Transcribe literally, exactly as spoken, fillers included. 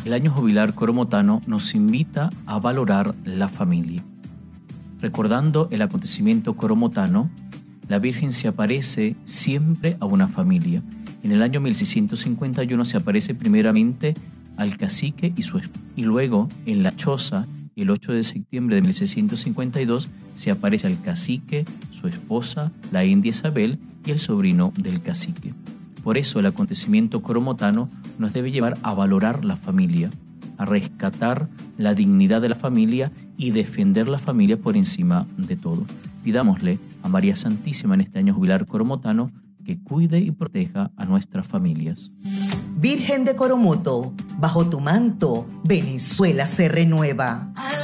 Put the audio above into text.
El año jubilar coromotano nos invita a valorar la familia. Recordando el acontecimiento coromotano, la Virgen se aparece siempre a una familia. En el año mil seiscientos cincuenta y uno se aparece primeramente al cacique y su esposa, y luego en la choza, el ocho de septiembre de mil seiscientos cincuenta y dos, se aparece al cacique, su esposa, la india Isabel y el sobrino del cacique. Por eso el acontecimiento coromotano nos debe llevar a valorar la familia, a rescatar la dignidad de la familia y defender la familia por encima de todo. Pidámosle a María Santísima en este año jubilar coromotano que cuide y proteja a nuestras familias. Virgen de Coromoto, bajo tu manto, Venezuela se renueva.